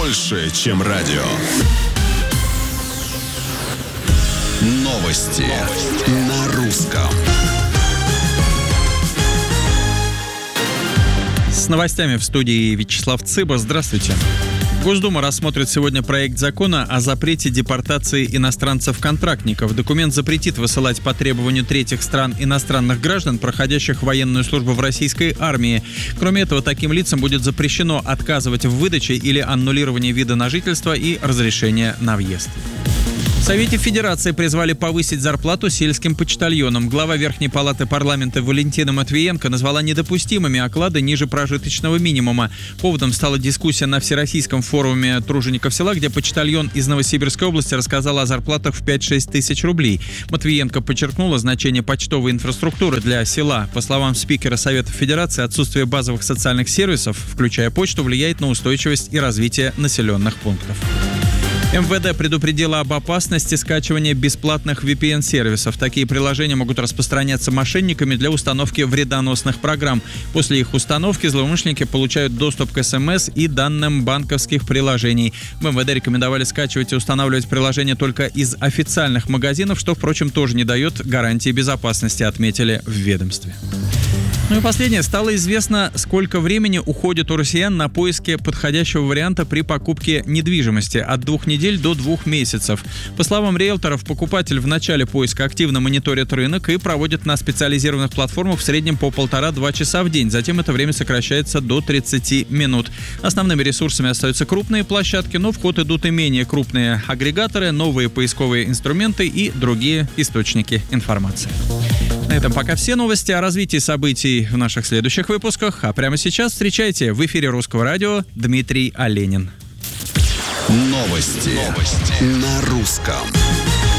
больше, чем радио. Новости на русском. С новостями в студии Вячеслав Цыба. Здравствуйте. Госдума рассмотрит сегодня проект закона о запрете депортации иностранцев-контрактников. Документ запретит высылать по требованию третьих стран иностранных граждан, проходящих военную службу в российской армии. Кроме этого, таким лицам будет запрещено отказывать в выдаче или аннулировании вида на жительство и разрешения на въезд. В Совете Федерации призвали повысить зарплату сельским почтальонам. Глава Верхней палаты парламента Валентина Матвиенко назвала недопустимыми оклады ниже прожиточного минимума. Поводом стала дискуссия на Всероссийском форуме тружеников села, где почтальон из Новосибирской области рассказал о зарплатах в 5-6 тысяч рублей. Матвиенко подчеркнула значение почтовой инфраструктуры для села. По словам спикера Совета Федерации, отсутствие базовых социальных сервисов, включая почту, влияет на устойчивость и развитие населенных пунктов. МВД предупредила об опасности скачивания бесплатных VPN-сервисов. Такие приложения могут распространяться мошенниками для установки вредоносных программ. После их установки злоумышленники получают доступ к СМС и данным банковских приложений. В МВД рекомендовали скачивать и устанавливать приложения только из официальных магазинов, что, впрочем, тоже не дает гарантии безопасности, отметили в ведомстве. Ну и последнее. Стало известно, сколько времени уходит у россиян на поиски подходящего варианта при покупке недвижимости. От 2 недель до 2 месяцев. По словам риэлторов, покупатель в начале поиска активно мониторит рынок и проводит на специализированных платформах в среднем по 1,5-2 часа в день. Затем это время сокращается до 30 минут. Основными ресурсами остаются крупные площадки, но в ход идут и менее крупные агрегаторы, новые поисковые инструменты и другие источники информации. На этом пока все новости. О развитии событий в наших следующих выпусках. А прямо сейчас встречайте в эфире Русского радио Дмитрий Оленин. Новости на русском.